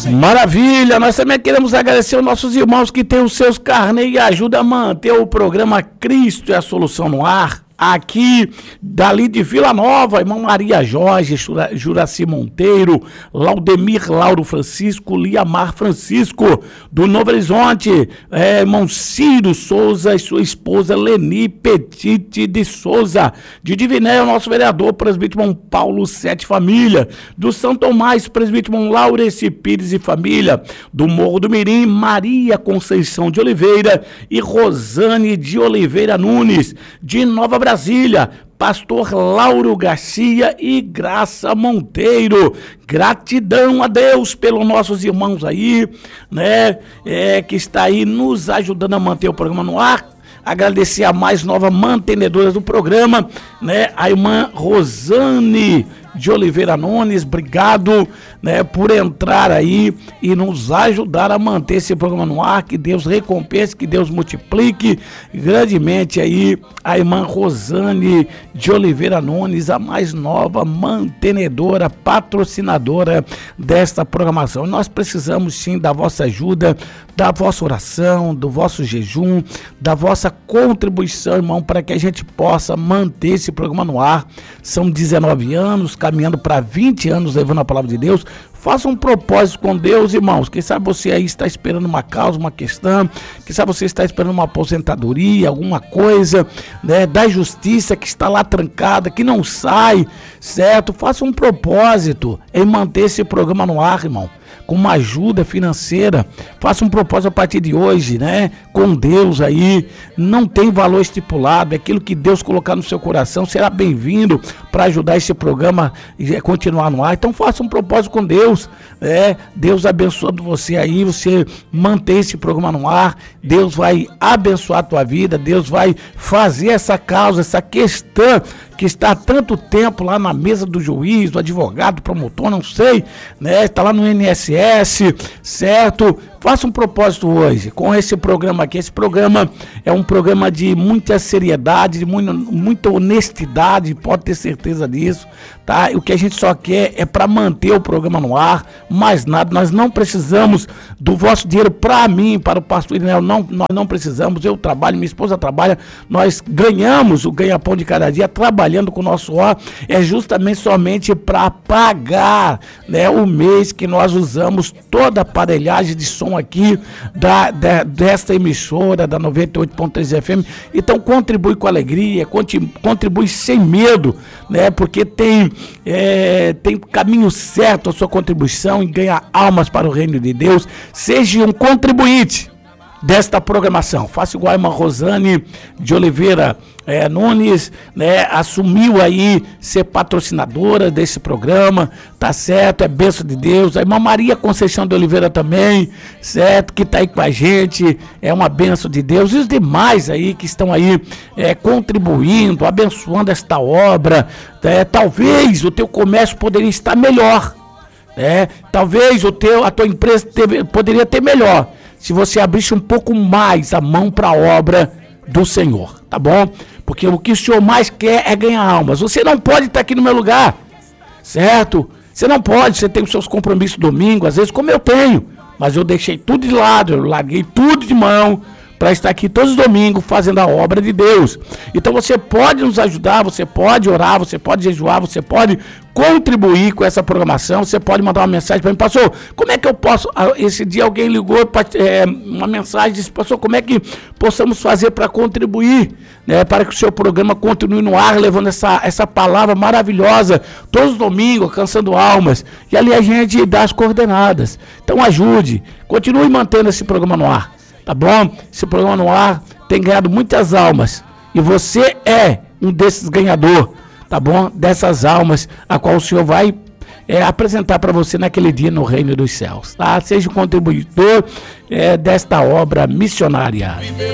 Maravilha, nós também queremos agradecer aos nossos irmãos que têm os seus carnês e ajudam a manter o programa Cristo é a Solução no ar. Aqui, dali de Vila Nova, irmã Maria Jorge, Juraci Monteiro, Laudemir Lauro Francisco, Liamar Francisco, do Novo Horizonte, irmão Ciro Souza e sua esposa Leni Petite de Souza, de Diviné, o nosso vereador, presbítero irmão Paulo Sete Família, do São Tomás, presbítero irmão Laureci Pires e Família, do Morro do Mirim, Maria Conceição de Oliveira e Rosane de Oliveira Nunes, de Nova Brasília, pastor Lauro Garcia e Graça Monteiro. Gratidão a Deus pelos nossos irmãos aí, né, que está aí nos ajudando a manter o programa no ar. Agradecer a mais nova mantenedora do programa, né, a irmã Rosane de Oliveira Nunes, obrigado, né, por entrar aí e nos ajudar a manter esse programa no ar. Que Deus recompense, que Deus multiplique grandemente aí a irmã Rosane de Oliveira Nunes, a mais nova mantenedora, patrocinadora desta programação. Nós precisamos sim da vossa ajuda, da vossa oração, do vosso jejum, da vossa contribuição, irmão, para que a gente possa manter esse programa no ar. São 19 anos, caminhando para 20 anos, levando a palavra de Deus. Faça um propósito com Deus, irmãos. Quem sabe você aí está esperando uma causa, uma questão. Quem sabe você está esperando uma aposentadoria, alguma coisa, né, da justiça que está lá trancada, que não sai, certo? Faça um propósito em manter esse programa no ar, irmão, com uma ajuda financeira. Faça um propósito a partir de hoje, né, com Deus aí. Não tem valor estipulado, é aquilo que Deus colocar no seu coração será bem-vindo para ajudar esse programa a continuar no ar. Então faça um propósito com Deus, Deus abençoando você aí, você mantém esse programa no ar. Deus vai abençoar a tua vida, Deus vai fazer essa causa, essa questão que está há tanto tempo lá na mesa do juiz, do advogado, do promotor, não sei, né? Está lá no INSS, certo? Faça um propósito hoje com esse programa aqui. Esse programa é um programa de muita seriedade, de muita honestidade, pode ter certeza disso, tá? O que a gente só quer é para manter o programa no ar, mais nada. Nós não precisamos do vosso dinheiro para mim, para o pastor Irineu, nós não precisamos. Eu trabalho, minha esposa trabalha, nós ganhamos o ganha-pão de cada dia trabalhando com o nosso ar, é justamente somente para pagar, né, o mês que nós usamos toda a aparelhagem de som aqui desta emissora da 98.3 FM. Então contribui com alegria, contribui sem medo, né, porque tem caminho certo a sua contribuição em ganhar almas para o reino de Deus. Seja um contribuinte desta programação. Faça igual a irmã Rosane de Oliveira Nunes, né, assumiu aí ser patrocinadora desse programa, tá certo, é bênção de Deus. A irmã Maria Conceição de Oliveira também, certo, que tá aí com a gente, é uma bênção de Deus. E os demais aí que estão aí contribuindo, abençoando esta obra, talvez o teu comércio poderia estar melhor, talvez a tua empresa poderia ter melhor, se você abrisse um pouco mais a mão para a obra do Senhor, tá bom? Porque o que o Senhor mais quer é ganhar almas. Você não pode estar aqui no meu lugar, certo? Você não pode, você tem os seus compromissos domingo, às vezes como eu tenho, mas eu deixei tudo de lado, eu larguei tudo de mão para estar aqui todos os domingos fazendo a obra de Deus. Então você pode nos ajudar, você pode orar, você pode jejuar, você pode contribuir com essa programação. Você pode mandar uma mensagem para mim: pastor, como é que eu posso? Esse dia alguém ligou uma mensagem, disse: pastor, como é que possamos fazer para contribuir, né, para que o seu programa continue no ar, levando essa palavra maravilhosa todos os domingos, alcançando almas. E ali a gente dá as coordenadas. Então ajude, continue mantendo esse programa no ar, tá bom? Esse programa no ar tem ganhado muitas almas e você é um desses ganhadores, tá bom? Dessas almas a qual o Senhor vai apresentar para você naquele dia no reino dos céus, tá? Seja um contribuidor desta obra missionária.